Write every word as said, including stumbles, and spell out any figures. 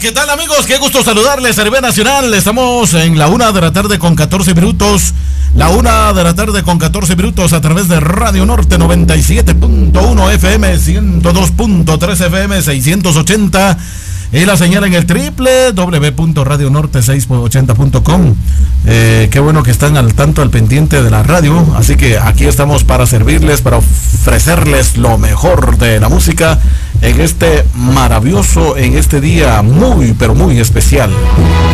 ¿qué tal amigos? Qué gusto saludarles, R B Nacional. Estamos en la una de la tarde con catorce minutos. La una de la tarde con catorce minutos a través de Radio Norte noventa y siete punto uno F M, ciento dos punto tres F M, seiscientos ochenta. Y la señal en el triple w punto radio norte seiscientos ochenta punto com. Eh, qué bueno que están al tanto, al pendiente de la radio. Así que aquí estamos para servirles, para ofrecerles lo mejor de la música en este maravilloso, en este día muy, pero muy especial.